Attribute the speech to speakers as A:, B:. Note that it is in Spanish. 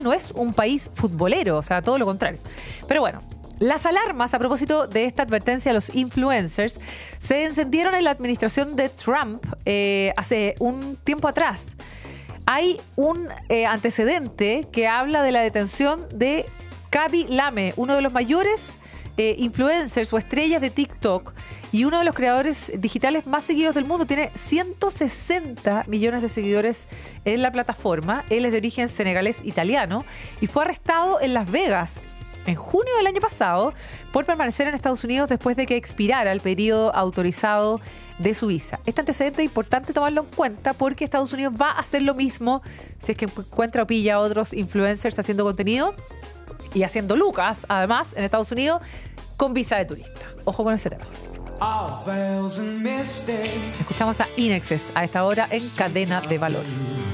A: no es un país futbolero, o sea, todo lo contrario. Pero bueno, las alarmas a propósito de esta advertencia a los influencers se encendieron en la administración de Trump hace un tiempo atrás. Hay un antecedente que habla de la detención de Khaby Lame, uno de los mayores influencers o estrellas de TikTok y uno de los creadores digitales más seguidos del mundo. Tiene 160 millones de seguidores en la plataforma. Él es de origen senegalés italiano y fue arrestado en Las Vegas en junio del año pasado por permanecer en Estados Unidos después de que expirara el periodo autorizado de su visa. Este antecedente es importante tomarlo en cuenta porque Estados Unidos va a hacer lo mismo si es que encuentra o pilla a otros influencers haciendo contenido y haciendo lucas, además, en Estados Unidos, con visa de turista. Ojo con ese tema. Escuchamos a Inexes a esta hora en Cadena de Valor.